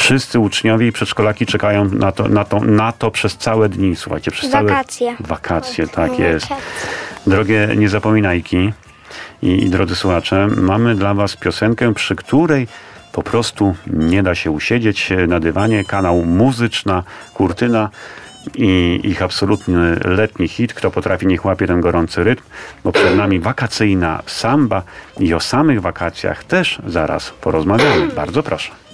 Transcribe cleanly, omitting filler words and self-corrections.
Wszyscy uczniowie i przedszkolaki czekają na to przez całe dni. Słuchajcie, przez Wakacje. Wakacje, tak jest. Drogie niezapominajki i drodzy słuchacze, mamy dla was piosenkę, przy której po prostu nie da się usiedzieć na dywanie. Kanał Muzyczna Kurtyna i ich absolutny letni hit. Kto potrafi, niech łapie ten gorący rytm, bo przed nami wakacyjna samba i o samych wakacjach też zaraz porozmawiamy. Bardzo proszę.